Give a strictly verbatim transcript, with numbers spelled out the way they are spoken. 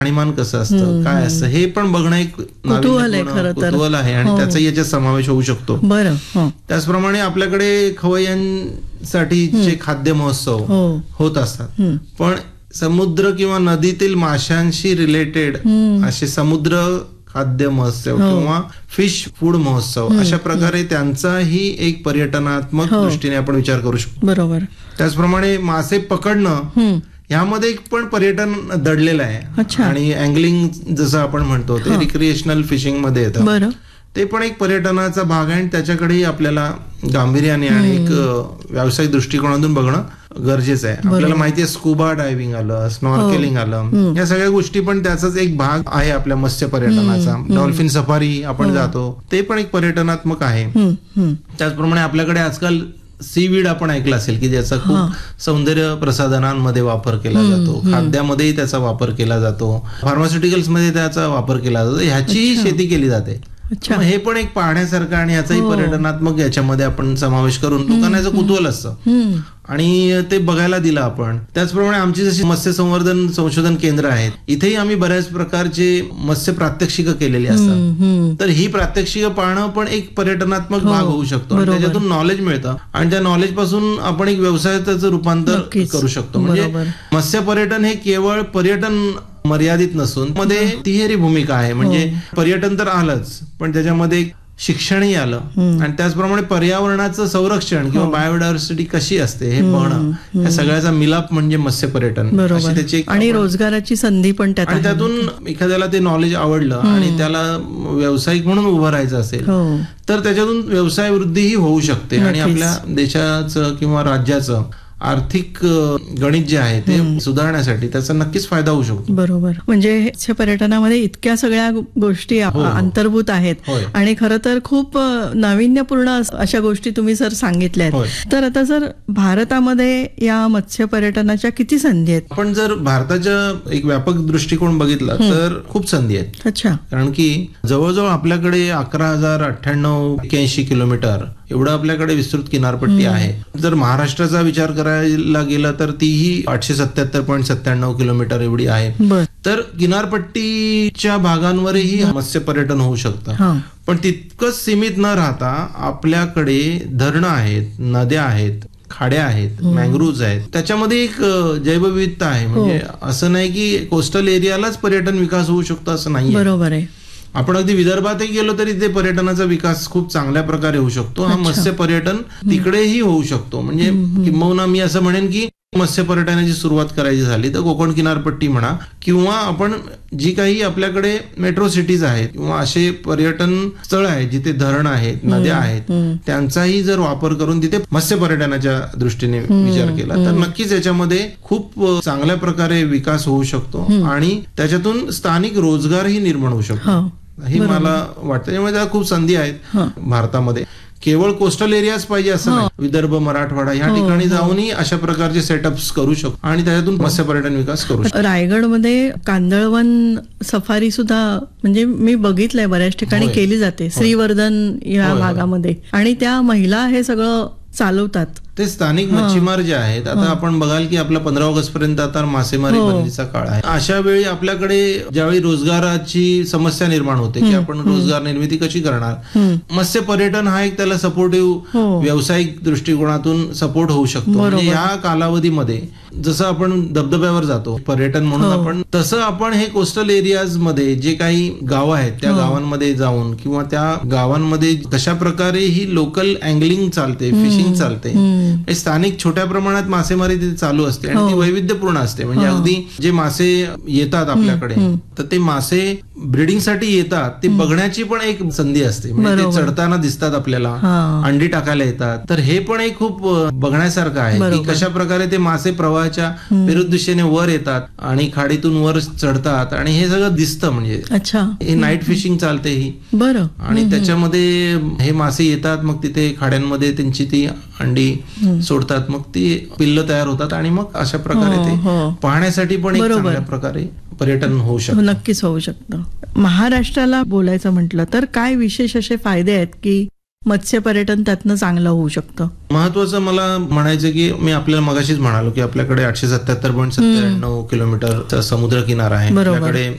राहणीमान कसं असतं, काय असतं हे पण बघणं एक कुतूहल आहे खरं तर. कुतूहल आहे आणि त्याचा याच्यात समावेश होऊ शकतो. बरं. हो. त्याचप्रमाणे आपल्याकडे खवय्यांसाठी जे खाद्य महोत्सव हो. होत असतात, पण समुद्र किंवा नदीतील माशांशी रिलेटेड असे समुद्र खाद्य महोत्सव किंवा फिश फूड महोत्सव अशा प्रकारे त्यांचाही एक पर्यटनात्मक दृष्टीने आपण विचार करू शकतो. बरोबर. त्याचप्रमाणे मासे पकडणं यामध्ये एक पण पर्यटन दडलेलं आहे आणि अँगलिंग जसं आपण म्हणतो ते रिक्रिएशनल फिशिंग मध्ये येतं. ते पण एक पर्यटनाचा भाग आहे आणि त्याच्याकडेही आपल्याला गांभीर्याने आणि एक व्यावसायिक दृष्टिकोनातून बघणं गरजेचं आहे. आपल्याला माहिती आहे स्कुबा डायव्हिंग आलं, स्नॉर्केलिंग आलं, या सगळ्या गोष्टी पण त्याचाच एक भाग आहे आपल्या मत्स्य पर्यटनाचा. डॉल्फिन सफारी आपण जातो ते पण एक पर्यटनात्मक आहे. त्याचप्रमाणे आपल्याकडे आजकाल सीवीड आपण ऐकलं असेल की ज्याचा खूप सौंदर्य प्रसाधनांमध्ये वापर केला जातो, खाद्यामध्येही त्याचा वापर केला जातो, फार्मास्युटिकल्स मध्ये त्याचा वापर केला जातो, ह्याचीही शेती केली जाते. हे पण एक पाहण्यासारखं आणि याचाही पर्यटनात्मक याच्यामध्ये आपण समावेश करून लोकांना याचं कुतूहल असतं आणि ते बघायला दिलं आपण. त्याचप्रमाणे आमची जशी मत्स्य संवर्धन संशोधन केंद्र आहेत, इथेही आम्ही बऱ्याच प्रकारचे मत्स्य प्रात्यक्षिकं केलेली असतात. तर ही प्रात्यक्षिकं पाहणं पण एक पर्यटनात्मक भाग होऊ शकतो आणि त्याच्यातून नॉलेज मिळतं आणि त्या नॉलेज पासून आपण एक व्यवसायाचं रूपांतर करू शकतो. म्हणजे मत्स्य पर्यटन हे केवळ पर्यटन मर्यादित नसून मध्ये तिहेरी भूमिका आहे. म्हणजे पर्यटन तर आलंच, पण त्याच्यामध्ये शिक्षणही आलं आणि त्याचप्रमाणे पर्यावरणाचं संरक्षण किंवा बायोडायव्हर्सिटी कशी असते हे बघणं, या सगळ्याचा मिलाप म्हणजे मत्स्य पर्यटन. त्याची आणि रोजगाराची संधी पण त्यात. आणि त्यातून एखाद्याला ते नॉलेज आवडलं आणि त्याला व्यावसायिक म्हणून उभं राहायचं असेल तर त्याच्यातून व्यवसाय वृद्धीही होऊ शकते आणि आपल्या देशाचं किंवा राज्याचं आर्थिक गणित जे आहे ते सुधारण्यासाठी त्याचा नक्कीच फायदा होऊ शकतो. बरोबर. म्हणजे मत्स्य पर्यटनामध्ये इतक्या सगळ्या गोष्टी अंतर्भूत आहेत आणि खरं तर खूप नाविन्यपूर्ण अशा गोष्टी तुम्ही सर सांगितल्या आहेत. तर आता सर भारतामध्ये या मत्स्य पर्यटनाच्या किती संधी आहेत? आपण जर भारताच्या एक व्यापक दृष्टिकोन बघितला तर खूप संधी आहेत. अच्छा. कारण की जवळजवळ आपल्याकडे अकरा हजार अठ्ठ्याण्णव एक्क्याऐंशी किलोमीटर एवढं आपल्याकडे विस्तृत किनारपट्टी आहे. जर महाराष्ट्राचा विचार करायला गेला तर तीही आठशे सत्याहत्तर पॉईंट सत्त्याण्णव किलोमीटर एवढी आहे. तर किनारपट्टीच्या भागांवरही मत्स्य पर्यटन होऊ शकतं. पण तितकंच सीमित न राहता आपल्याकडे धरणं आहेत, नद्या आहेत, खाड्या आहेत, मँग्रोव्ज आहेत, त्याच्यामध्ये एक जैवविविधता आहे. म्हणजे असं नाही की कोस्टल एरियालाच पर्यटन विकास होऊ शकतो असं नाही. बरोबर आहे. आपण अगदी विदर्भातही गेलो तरी ते पर्यटनाचा विकास खूप चांगल्या प्रकारे होऊ शकतो. हा मत्स्य पर्यटन तिकडेही होऊ शकतो. म्हणजे किंबहुना मी असं म्हणेन की मत्स्य पर्यटनाची सुरुवात करायची झाली तर कोकण किनारपट्टी म्हणा किंवा आपण जी काही आपल्याकडे मेट्रो सिटीज आहेत किंवा असे पर्यटन स्थळ आहेत जिथे धरण आहेत, नद्या आहेत, त्यांचाही जर वापर करून तिथे मत्स्य पर्यटनाच्या दृष्टीने विचार केला तर नक्कीच याच्यामध्ये खूप चांगल्या प्रकारे विकास होऊ शकतो आणि त्याच्यातून स्थानिक रोजगारही निर्माण होऊ शकतो. हे मला वाटतं. त्यामुळे त्या खूप संधी आहेत भारतामध्ये. केवळ कोस्टल एरियाच पाहिजे असं नाही. विदर्भ, मराठवाडा या ठिकाणी जाऊनही अशा प्रकारचे सेटअप्स करू शकतो आणि त्याच्यातून मत्स्य पर्यटन विकास करू शकतो. रायगडमध्ये कांदळवन सफारी सुद्धा म्हणजे मी बघितलंय बऱ्याच ठिकाणी केली जाते, श्रीवर्धन या भागामध्ये, आणि त्या महिला हे सगळं चालवतात. ते स्थानिक मच्छीमार जे आहेत, आता आपण बघाल की आपला पंधरा ऑगस्ट पर्यंत आता मासेमारी बंदीचा काळ आहे. अशा वेळी आपल्याकडे ज्यावेळी रोजगाराची समस्या निर्माण होते की आपण रोजगार निर्मिती कशी करणार, मत्स्य पर्यटन हा एक त्याला सपोर्टिव्ह व्यावसायिक दृष्टिकोनातून सपोर्ट होऊ शकतो. म्हणजे या कालावधीमध्ये जसं आपण धबधब्यावर जातो पर्यटन म्हणून आपण, तसं आपण हे कोस्टल एरियाज मध्ये जे काही गावं आहेत त्या गावांमध्ये जाऊन किंवा त्या गावांमध्ये कशा प्रकारे ही लोकल अँगलिंग चालते, फिशिंग चालते, स्थानिक छोट्या प्रमाणात मासेमारी तिथे चालू असते आणि ती वैविध्यपूर्ण असते. म्हणजे अगदी जे मासे येतात आपल्याकडे तर ते मासे ब्रीडिंग येतात, ते बघण्याची पण एक संधी असते. म्हणजे ते चढताना दिसतात आपल्याला, अंडी टाकायला येतात. तर हे पण एक खूप बघण्यासारखं आहे की कशा प्रकारे ते मासे प्रवाहाच्या विरुद्ध दिशेने वर येतात आणि खाडीतून वर चढतात आणि हे सगळं दिसतं. म्हणजे हे नाईट फिशिंग चालते ही. बरं. आणि त्याच्यामध्ये हे मासे येतात, मग तिथे खाड्यांमध्ये त्यांची ती अंडी सोडतात, मग ती पिल्ल तयार होतात आणि मग अशा प्रकारे ते पाहण्यासाठी पण एक चांगल्या प्रकारे पर्यटन होऊ शकतं. नक्कीच होऊ शकतं. महाराष्ट्राला बोलायचं म्हटलं तर काय विशेष असे फायदे आहेत की मत्स्य पर्यटन त्यातनं चांगलं होऊ शकतं? महत्वाचं मला म्हणायचं की मी आपल्याला मगाशीच म्हणालो की आपल्याकडे आठशे सत्याहत्तर पॉईंट सत्त्याण्णव किलोमीटरचा समुद्र किनारा आहे. आपल्याकडे